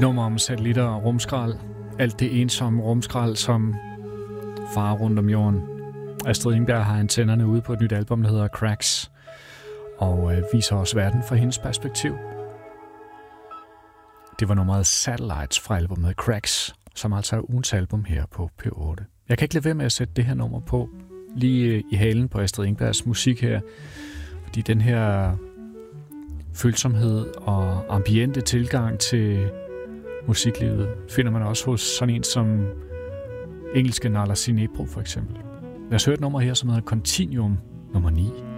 nummer om satellitter og rumskrald. Alt det ensomme rumskrald, som farer rundt om jorden. Astrid Engberg har antennerne ude på et nyt album, der hedder Cracks, og viser os verden fra hendes perspektiv. Det var nummeret Satellites fra albumet Cracks, som altså er ugens album her på P8. Jeg kan ikke lade være med at sætte det her nummer på, lige i halen på Astrid Engbergs musik her, fordi den her følsomhed og ambiente tilgang til musiklivet finder man også hos sådan en som engelske Nala Sinebro for eksempel. Lad os høre et nummer her, som hedder Continuum nummer 9.